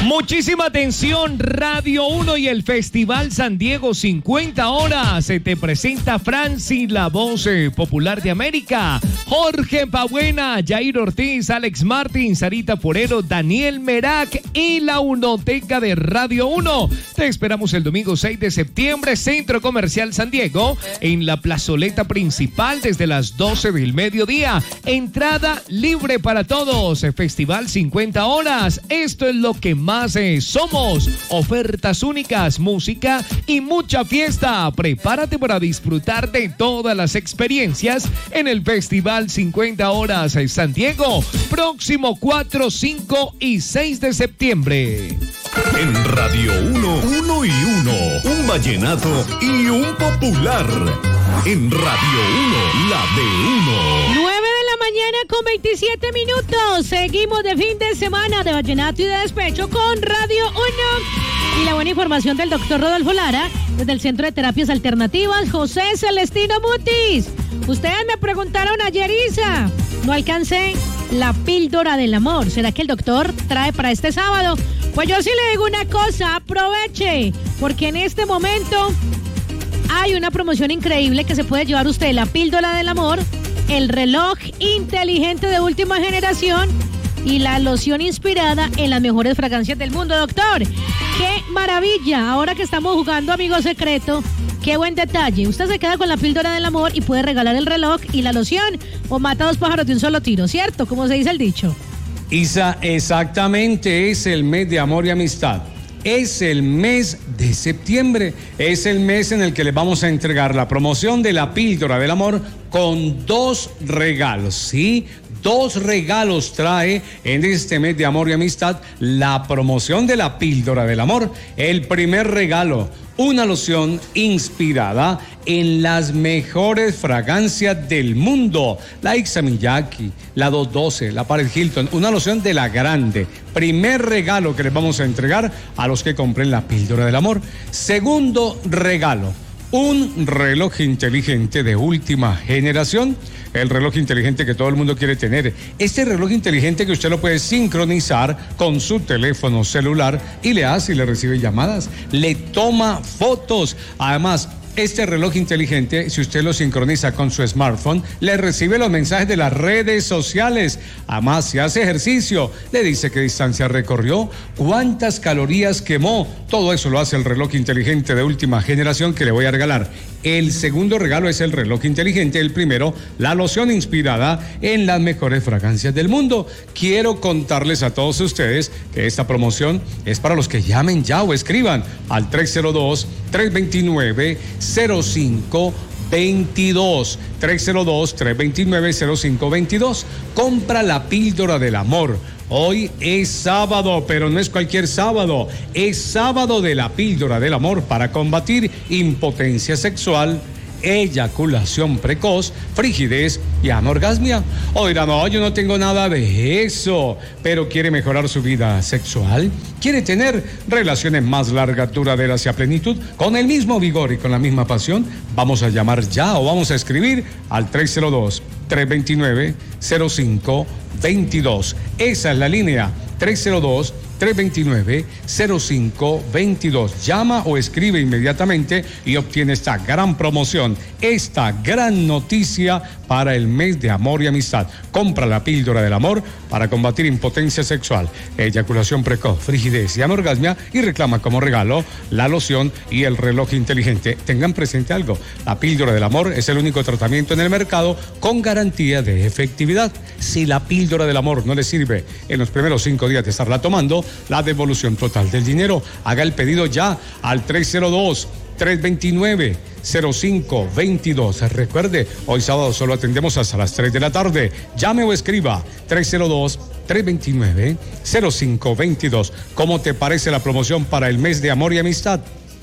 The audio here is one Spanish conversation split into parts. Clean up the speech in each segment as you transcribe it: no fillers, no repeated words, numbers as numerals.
Muchísima atención, Radio 1 y el Festival San Diego 50 horas. Se te presenta Franci, la voz popular de América, Jorge Pabuena, Jair Ortiz, Alex Martín, Sarita Forero, Daniel Merak y la Unoteca de Radio 1. Te esperamos el domingo 6 de septiembre, Centro Comercial San Diego, en la plazoleta principal desde las 12 del mediodía. Entrada libre para todos. Festival 50 horas. Esto es lo que más somos. Ofertas únicas, música y mucha fiesta. Prepárate para disfrutar de todas las experiencias en el Festival 50 horas en San Diego. Próximo 4, 5 y 6 de septiembre. En Radio 1, 1 y 1, un vallenato y un popular. En Radio 1, la de 1. 9 de la mañana con 27 minutos. Seguimos de fin de semana de vallenato y de despecho con Radio 1. Y la buena información del doctor Rodolfo Lara, desde el Centro de Terapias Alternativas, José Celestino Mutis. Ustedes me preguntaron ayer, Isa, no alcancé la píldora del amor. ¿Será que el doctor trae para este sábado? Pues yo sí le digo una cosa, aproveche, porque en este momento hay una promoción increíble que se puede llevar usted, la píldora del amor, el reloj inteligente de última generación y la loción inspirada en las mejores fragancias del mundo, doctor. ¡Qué maravilla! Ahora que estamos jugando Amigo Secreto, qué buen detalle. Usted se queda con la píldora del amor y puede regalar el reloj y la loción, o mata dos pájaros de un solo tiro, ¿cierto? Como se dice el dicho. Isa, exactamente, es el mes de amor y amistad. Es el mes de septiembre, es el mes en el que les vamos a entregar la promoción de la píldora del amor con 2 regalos, ¿sí? 2 regalos trae en este mes de amor y amistad la promoción de la píldora del amor. El primer regalo, una loción inspirada en las mejores fragancias del mundo. La Ixta Miyake, la 212, la Paris Hilton, una loción de la grande. Primer regalo que les vamos a entregar a los que compren la píldora del amor. Segundo regalo, un reloj inteligente de última generación. El reloj inteligente que todo el mundo quiere tener. Este reloj inteligente que usted lo puede sincronizar con su teléfono celular y le hace y le recibe llamadas, le toma fotos. Además, este reloj inteligente, si usted lo sincroniza con su smartphone, le recibe los mensajes de las redes sociales. Además, si hace ejercicio, le dice qué distancia recorrió, cuántas calorías quemó. Todo eso lo hace el reloj inteligente de última generación que le voy a regalar. El segundo regalo es el reloj inteligente. El primero, la loción inspirada en las mejores fragancias del mundo. Quiero contarles a todos ustedes que esta promoción es para los que llamen ya o escriban al 302-329-0522. 302-329-0522. Compra la píldora del amor. Hoy es sábado, pero no es cualquier sábado. Es sábado de la píldora del amor para combatir impotencia sexual, eyaculación precoz, frigidez y anorgasmia. Oiga, no, yo no tengo nada de eso, pero quiere mejorar su vida sexual, quiere tener relaciones más largas, duraderas y a plenitud, con el mismo vigor y con la misma pasión. Vamos a llamar ya o vamos a escribir al 302-329-0522. Esa es la línea, 302-329-0522. Llama o escribe inmediatamente y obtiene esta gran promoción, esta gran noticia para el mes de amor y amistad. Compra la píldora del amor para combatir impotencia sexual, eyaculación precoz, frigidez y anorgasmia y reclama como regalo la loción y el reloj inteligente. Tengan presente algo, la píldora del amor es el único tratamiento en el mercado con garantía de efectividad. Si la píldora del amor no le sirve en los primeros 5 días de estarla tomando, la devolución total del dinero. Haga el pedido ya al 302-329-0522. Recuerde, hoy sábado solo atendemos hasta las 3 de la tarde. Llame o escriba 302-329-0522. ¿Cómo te parece la promoción para el mes de amor y amistad?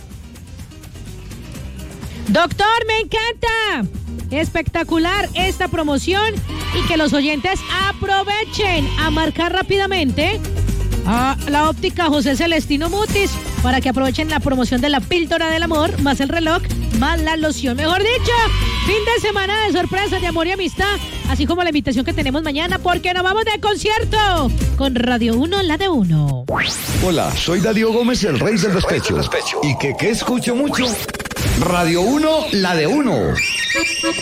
Doctor, me encanta. Espectacular esta promoción y que los oyentes aprovechen a marcar rápidamente a la óptica José Celestino Mutis para que aprovechen la promoción de la píldora del amor, más el reloj, más la loción. Mejor dicho, fin de semana de sorpresas, de amor y amistad, así como la invitación que tenemos mañana, porque nos vamos de concierto con Radio 1, la de 1. Hola, soy Darío Gómez, el rey del despecho. ¿Y que escucho mucho? Radio 1, la de 1.